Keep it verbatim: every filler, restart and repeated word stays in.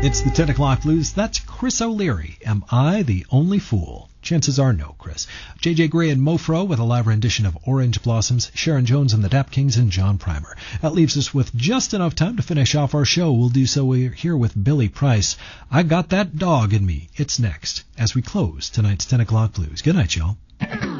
It's the ten o'clock blues. That's Chris O'Leary. Am I the Only Fool? Chances are no, Chris. J J Gray and Mofro with a live rendition of Orange Blossoms, Sharon Jones and the Dap Kings, and John Primer. That leaves us with just enough time to finish off our show. We'll do so here with Billy Price. I Got That Dog in Me. It's next as we close tonight's ten o'clock blues. Good night, y'all.